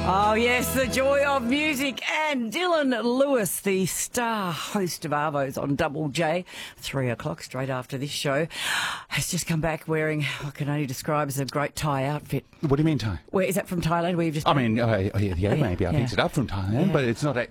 Oh, yes, the joy of music. And Dylan Lewis, the star host of Arvos on Double J, 3 o'clock, straight after this show, has just come back wearing what can only describe as a great Thai outfit. What do you mean Thai? Where is that from Thailand? Where you've just I mean, maybe I picked it up from Thailand, Yeah. but it's not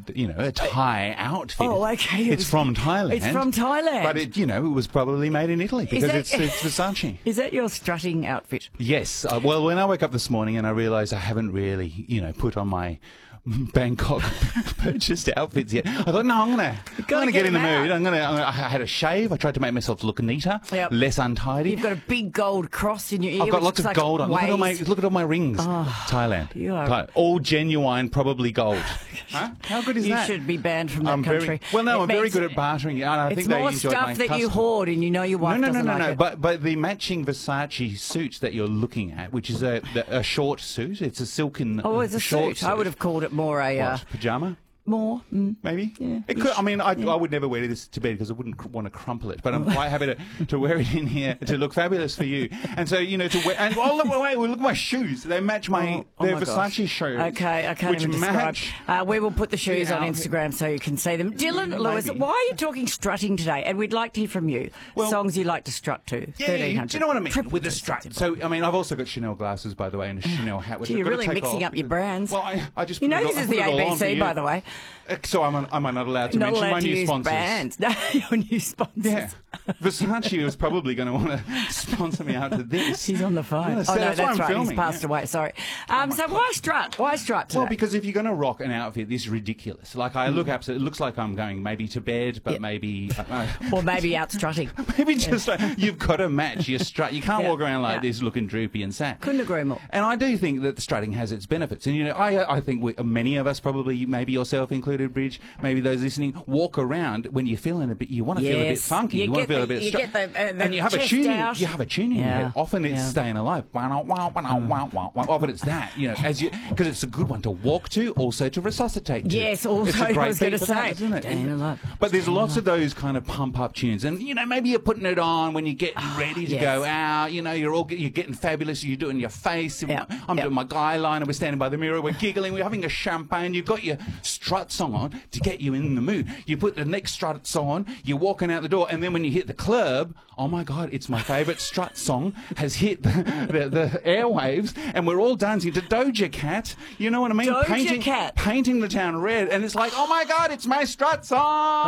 a Thai outfit. Oh, okay. It's from Thailand. It's from Thailand. But it was probably made in Italy because it's Versace. Is that your strutting outfit? Yes. Well, when I woke up this morning and I realised I haven't really, put on my Bangkok purchased outfits yet, I thought, no, I'm gonna get in the mood. I had a shave. I tried to make myself look neater, less untidy. You've got a big gold cross in your ear. I've got lots of gold on. Look at all my rings. Thailand. You are... all genuine, probably gold. Huh? How good is that? You should be banned from that country. I'm very good at bartering. And I it's think they more enjoy stuff that you hoard and you know your wife doesn't like it. But the matching Versace suit that you're looking at, which is a short suit, it's a silken it's a short suit. I would have called it more a... pajama? More. Maybe? Yeah. It could. I mean, I would never wear this to bed because I wouldn't want to crumple it. But I'm quite happy to wear it in here to look fabulous for you. And so, to wear... And look at my shoes. They match my... they're Versace shoes. Okay, I can't even describe. We will put the shoes on Instagram so you can see them. Dylan Lewis, why are you talking strutting today? And we'd like to hear from you. Songs you like to strut to. Yeah, do you know what I mean? With the strut. So, I mean, I've also got Chanel glasses, by the way, and a Chanel hat. Which you're really mixing up your brands. Well, I just... this is the ABC, by the way. So am I not allowed to mention my new sponsors? Brands. No, your new sponsors. Yeah. Versace was probably going to want to sponsor me out to this. He's on the phone. That's right. Filming. He's passed away. Sorry. So why strut? Why strut today? Well, because if you're going to rock an outfit this ridiculous, like I look absolutely, it looks like I'm going maybe to bed, but maybe... or maybe out strutting. Maybe just you've got to match your strut. You can't walk around like this looking droopy and sad. Couldn't agree more. And I do think that the strutting has its benefits. And, I think many of us probably, maybe yourself included, Bridge, maybe those listening, walk around when you're feeling you want to feel a bit funky. You want to feel a bit strut. And you have a tune. Out. You have a tune in your head. Often it's Staying Alive. Often it's that. Because it's a good one to walk to, also to resuscitate to. Yes, also it's a great I was going to say, isn't it? Staying Alive. But there's lots of those kind of pump up tunes, and maybe you're putting it on when you're getting ready to go out. You're getting fabulous. You're doing your face. I'm doing my guy liner. We're standing by the mirror. We're giggling. We're having a champagne. You've got your strut song on to get you in the mood. You put the next strut song on. You're walking out the door, and then when you hit the club, oh my God, it's my favourite strut song has hit the airwaves, and we're all dancing to Doja Cat. You know what I mean? Doja Cat. Painting the town red, and it's like, oh my God, it's my strut song.